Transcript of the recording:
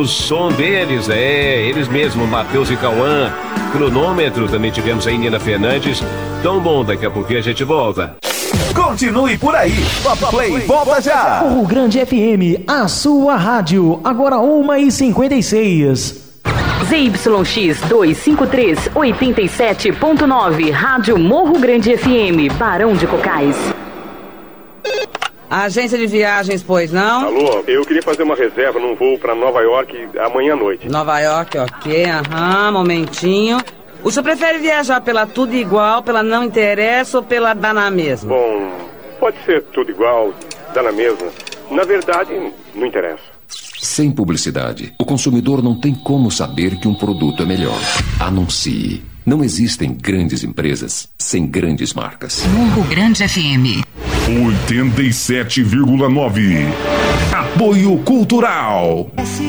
O som deles, eles mesmos, Matheus e Cauã. Cronômetro, também tivemos aí Nina Fernandes. Tão bom, daqui a pouquinho a gente volta. Continue por aí, Top Play volta já. Morro Grande FM, a sua rádio, agora 1h56. ZYX 253 87.9, Rádio Morro Grande FM, Barão de Cocais. Agência de viagens, pois não? Alô, eu queria fazer uma reserva num voo pra Nova York amanhã à noite. Nova York, ok, momentinho. O senhor prefere viajar pela Tudo Igual, pela Não Interessa ou pela Dá na Mesma? Bom, pode ser tudo igual, dá na mesma. Na verdade, não interessa. Sem publicidade, o consumidor não tem como saber que um produto é melhor. Anuncie. Não existem grandes empresas sem grandes marcas. Morro Grande FM 87,9. Apoio Cultural.